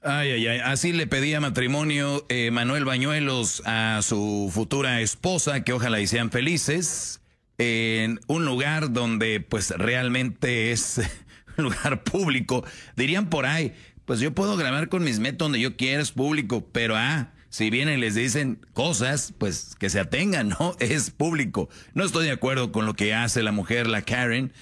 Ay, ay, ay. Así le pedía matrimonio Manuel Bañuelos a su futura esposa, que ojalá y sean felices, en un lugar donde pues realmente es un lugar público. Dirían por ahí, pues yo puedo grabar con mis métodos donde yo quiera, es público, pero si vienen y les dicen cosas, pues que se atengan, ¿no? Es público. No estoy de acuerdo con lo que hace la mujer, la Karen,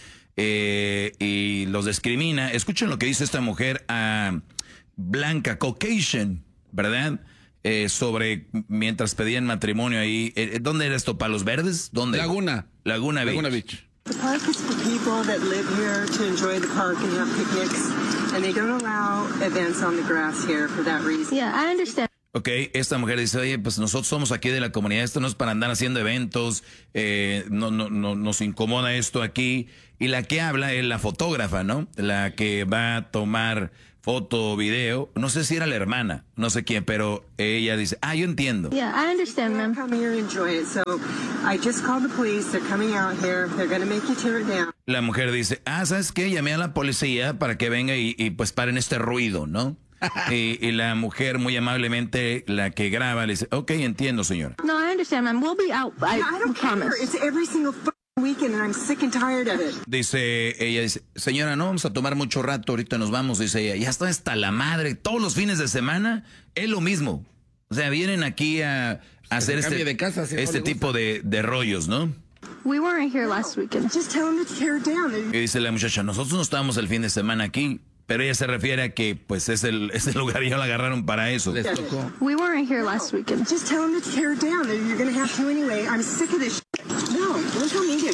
y los discrimina. Escuchen lo que dice esta mujer a Blanca Caucasian, ¿verdad? Sobre mientras pedían matrimonio ahí. ¿Dónde era esto? ¿Palos Verdes? ¿Dónde? Laguna Beach. The park is for people that live here to enjoy the park and have picnics, and they don't allow events on the grass here for that reason. Yeah, I understand. Ok, esta mujer dice, oye, pues nosotros somos aquí de la comunidad, esto no es para andar haciendo eventos, no nos incomoda esto aquí. Y la que habla es la fotógrafa, ¿no? La que va a tomar foto o video, no sé si era la hermana, no sé quién, pero ella dice, yo entiendo. Yeah, I understand, ma'am. Come here and enjoy it. So I just called the police. They're coming out here. They're going to make you tear it down. La mujer dice, ¿sabes qué? Llamé a la policía para que venga y pues paren este ruido, ¿no? y la mujer muy amablemente, la que graba, le dice, ok, entiendo, señora. No, I understand, ma'am. We'll be out. I don't care. promise. It's every single weekend, and I'm sick and tired of it. Ella dice, señora, no vamos a tomar mucho rato, ahorita nos vamos, dice ella. Ya está hasta la madre, todos los fines de semana es lo mismo. O sea, vienen aquí a hacer este tipo de rollos, ¿no? We weren't here last weekend. Just tell them to tear it down. Y dice la muchacha, nosotros no estábamos el fin de semana aquí, pero ella se refiere a que pues ese lugar ya lo agarraron para eso. Les tocó. We weren't here last weekend. Just tell them to tear it down. You're going to have to anyway. I'm sick of this shit. No, don't tell me to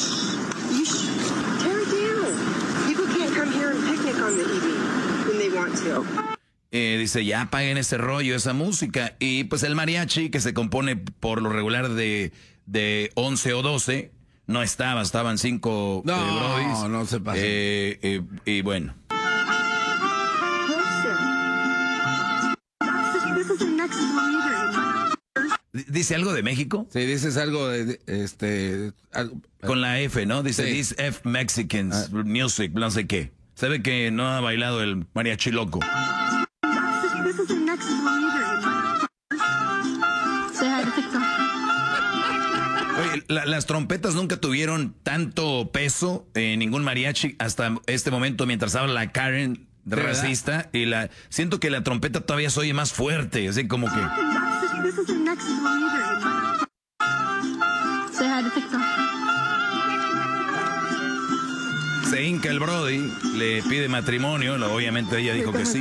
tear it down. People can't come here and picnic on the evening when they want to. Dice, ya apaguen ese rollo, esa música. Y pues el mariachi, que se compone por lo regular de 11 o 12, no estaban 5 brodis. No se pasa. Y bueno. ¿Dice algo de México? Sí, dices algo de con la F, ¿no? Dice, sí. This F Mexicans Music, no sé qué. Se ve que no ha bailado el mariachi loco. Oye, las trompetas nunca tuvieron tanto peso en ningún mariachi hasta este momento mientras habla la Karen racista. Y siento que la trompeta todavía se oye más fuerte, así como que... Se hinca el Brody, le pide matrimonio, obviamente ella dijo que sí.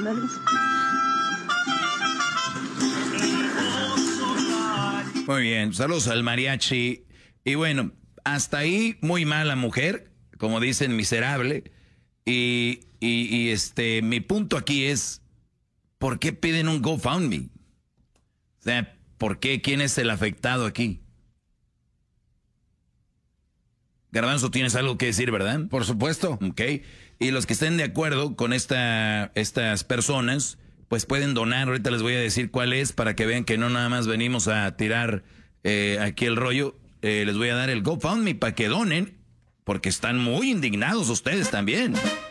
Muy bien, saludos al mariachi. Y bueno, hasta ahí muy mala mujer, como dicen, miserable. Y mi punto aquí es, ¿por qué piden un GoFundMe? O sea, ¿por qué? ¿Quién es el afectado aquí? Garbanzo, tienes algo que decir, ¿verdad? Por supuesto. Ok. Y los que estén de acuerdo con estas personas, pues pueden donar. Ahorita les voy a decir cuál es para que vean que no nada más venimos a tirar aquí el rollo. Les voy a dar el GoFundMe para que donen, porque están muy indignados ustedes también.